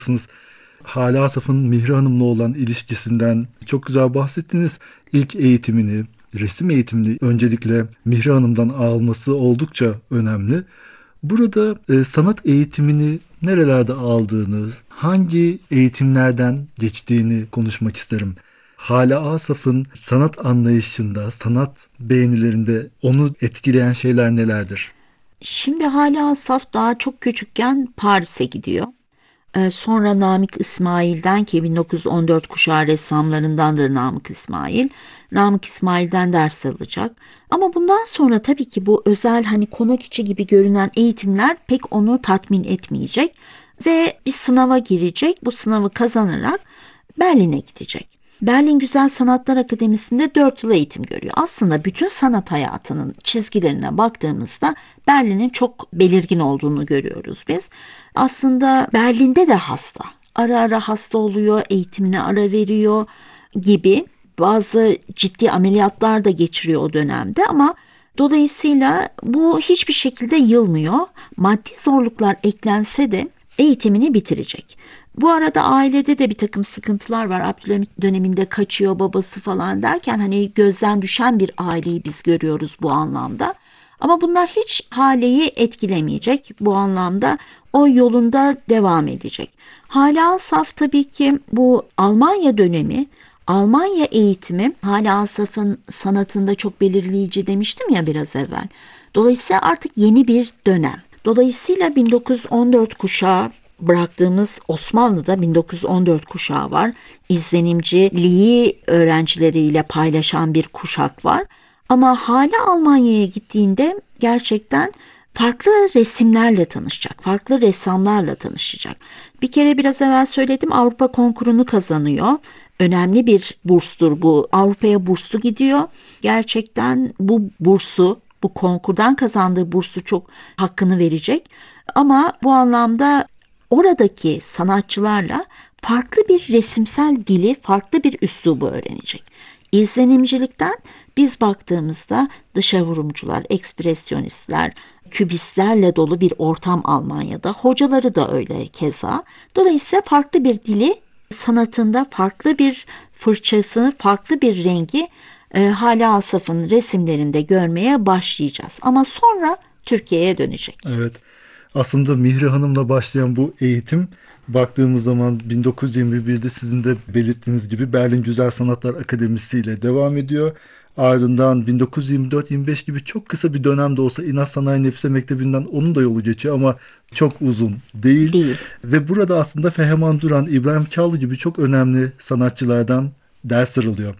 Hale Asaf'ın Mihri Hanım'la olan ilişkisinden çok güzel bahsettiniz. İlk eğitimini, resim eğitimini öncelikle Mihri Hanım'dan alması oldukça önemli. Burada sanat eğitimini nerelerde aldığını, hangi eğitimlerden geçtiğini konuşmak isterim. Hale Asaf'ın sanat anlayışında, sanat beğenilerinde onu etkileyen şeyler nelerdir? Şimdi hala Asaf daha çok küçükken Paris'e gidiyor. Sonra Namık İsmail'den, ki 1914 kuşağı ressamlarındandır Namık İsmail. Namık İsmail'den ders alacak. Ama bundan sonra tabii ki bu özel, hani konak içi gibi görünen eğitimler pek onu tatmin etmeyecek. Ve bir sınava girecek. Bu sınavı kazanarak Berlin'e gidecek. Berlin Güzel Sanatlar Akademisi'nde 4 yıl eğitim görüyor. Aslında bütün sanat hayatının çizgilerine baktığımızda Berlin'in çok belirgin olduğunu görüyoruz biz. Aslında Berlin'de de hasta. Ara ara hasta oluyor, eğitimine ara veriyor gibi. Bazı ciddi ameliyatlar da geçiriyor o dönemde ama dolayısıyla bu hiçbir şekilde yılmıyor. Maddi zorluklar eklense de eğitimini bitirecek. Bu arada ailede de bir takım sıkıntılar var. Abdülhamit döneminde kaçıyor babası falan derken hani gözden düşen bir aileyi biz görüyoruz bu anlamda. Ama bunlar hiç Hale'yi etkilemeyecek bu anlamda. O yolunda devam edecek. Hale Asaf tabii ki bu Almanya dönemi, Almanya eğitimi Hale Asaf'ın sanatında çok belirleyici demiştim ya biraz evvel. Dolayısıyla artık yeni bir dönem. Dolayısıyla 1914 kuşağı, bıraktığımız Osmanlı'da 1914 kuşağı var. İzlenimciliği öğrencileriyle paylaşan bir kuşak var. Ama hala Almanya'ya gittiğinde gerçekten farklı resimlerle tanışacak, farklı ressamlarla tanışacak. Bir kere biraz evvel söyledim, Avrupa konkurunu kazanıyor. Önemli bir burstur bu. Avrupa'ya burslu gidiyor. Gerçekten bu bursu, bu konkurdan kazandığı bursu çok hakkını verecek. Ama bu anlamda oradaki sanatçılarla farklı bir resimsel dili, farklı bir üslubu öğrenecek. İzlenimcilikten biz baktığımızda dışa vurumcular, ekspresyonistler, kübistlerle dolu bir ortam Almanya'da. Hocaları da öyle keza. Dolayısıyla farklı bir dili, sanatında farklı bir fırçası, farklı bir rengi Hale Asaf'ın resimlerinde görmeye başlayacağız. Ama sonra Türkiye'ye dönecek. Evet. Aslında Mihri Hanım'la başlayan bu eğitim baktığımız zaman 1921'de sizin de belirttiğiniz gibi Berlin Güzel Sanatlar Akademisi ile devam ediyor. Ardından 1924-25 gibi çok kısa bir dönemde olsa İnat Sanayi Nefise Mektebi'nden onun da yolu geçiyor ama çok uzun değil. Değil. Ve burada aslında Feheman Duran, İbrahim Çağlı gibi çok önemli sanatçılardan ders alıyor.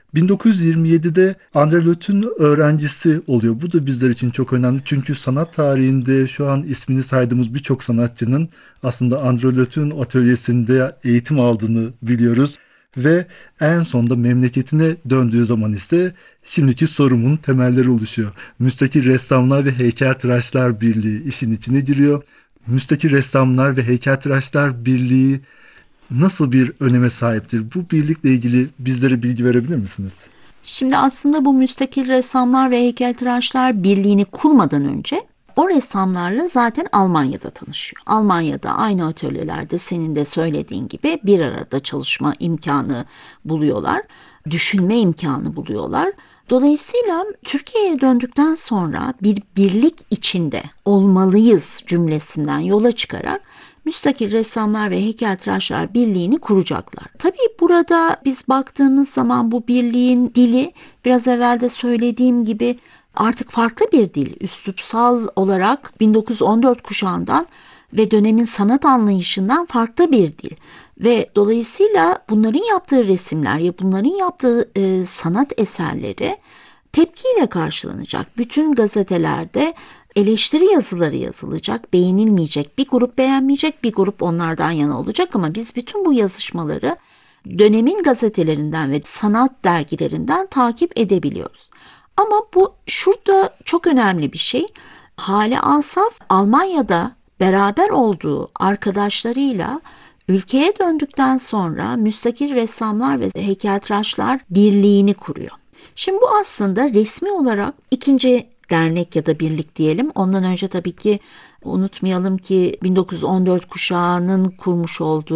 1927'de André Lot'un öğrencisi oluyor. Bu da bizler için çok önemli. Çünkü sanat tarihinde şu an ismini saydığımız birçok sanatçının aslında André Lot'un atölyesinde eğitim aldığını biliyoruz. Ve en sonunda memleketine döndüğü zaman ise şimdiki sorumun temelleri oluşuyor. Müstakil Ressamlar ve Heykeltıraşlar Birliği işin içine giriyor. Müstakil Ressamlar ve Heykeltıraşlar Birliği nasıl bir öneme sahiptir? Bu birlikle ilgili bizlere bilgi verebilir misiniz? Şimdi aslında bu Müstakil Ressamlar ve Heykeltıraşlar Birliği'ni kurmadan önce o ressamlarla zaten Almanya'da tanışıyor. Almanya'da aynı atölyelerde senin de söylediğin gibi bir arada çalışma imkanı buluyorlar, düşünme imkanı buluyorlar. Dolayısıyla Türkiye'ye döndükten sonra bir birlik içinde olmalıyız cümlesinden yola çıkarak Müstakil Ressamlar ve Heykeltıraşlar Birliği'ni kuracaklar. Tabii burada biz baktığımız zaman bu birliğin dili biraz evvel de söylediğim gibi artık farklı bir dil. Üslupsal olarak 1914 kuşağından ve dönemin sanat anlayışından farklı bir dil. Ve dolayısıyla bunların yaptığı resimler ya bunların yaptığı sanat eserleri tepkiyle karşılanacak. Bütün gazetelerde eleştiri yazıları yazılacak, beğenilmeyecek. Bir grup beğenmeyecek, bir grup onlardan yana olacak ama biz bütün bu yazışmaları dönemin gazetelerinden ve sanat dergilerinden takip edebiliyoruz. Ama bu şurada çok önemli bir şey. Hale Asaf Almanya'da beraber olduğu arkadaşlarıyla ülkeye döndükten sonra Müstakil Ressamlar ve Heykeltıraşlar Birliği'ni kuruyor. Şimdi bu aslında resmi olarak ikinci dernek ya da birlik diyelim. Ondan önce tabii ki unutmayalım ki 1914 kuşağının kurmuş olduğu